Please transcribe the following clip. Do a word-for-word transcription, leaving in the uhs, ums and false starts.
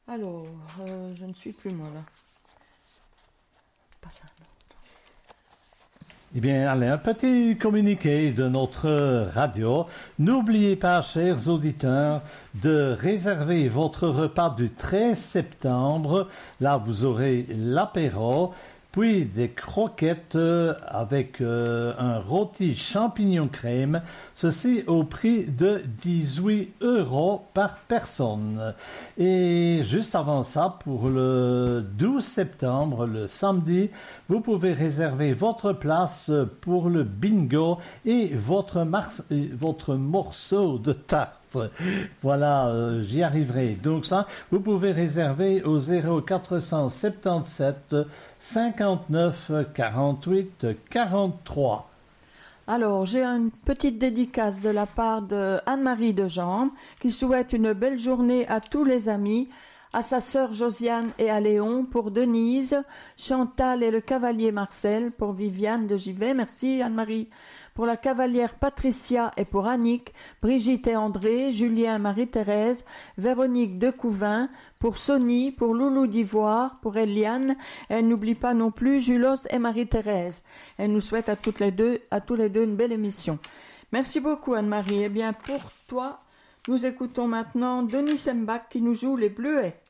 Alors, euh, je ne suis plus moi là. Pas ça. Eh bien, allez, un petit communiqué de notre radio. N'oubliez pas, chers auditeurs, de réserver votre repas du treize septembre. Là, vous aurez l'apéro, puis des croquettes avec euh, un rôti champignon crème. Ceci au prix de dix-huit euros par personne. Et juste avant ça, pour le douze septembre, le samedi, vous pouvez réserver votre place pour le bingo et votre, mar- et votre morceau de tarte. Voilà, euh, j'y arriverai. Donc ça, vous pouvez réserver au zéro quatre cent soixante-dix-sept cinquante-neuf quarante-huit quarante-trois. Alors, j'ai une petite dédicace de la part de Anne-Marie de Jambe qui souhaite une belle journée à tous les amis, à sa sœur Josiane et à Léon, pour Denise, Chantal et le cavalier Marcel, pour Viviane de Givet, merci Anne-Marie, pour la cavalière Patricia et pour Annick, Brigitte et André, Julien, Marie-Thérèse, Véronique de Couvin, pour Sonny, pour Loulou d'Ivoire, pour Eliane. Elle n'oublie pas non plus Julos et Marie-Thérèse. Elle nous souhaite à toutes les deux, à tous les deux une belle émission. Merci beaucoup Anne-Marie. Eh bien, pour toi, nous écoutons maintenant Denis Sembach qui nous joue Les Bleuets.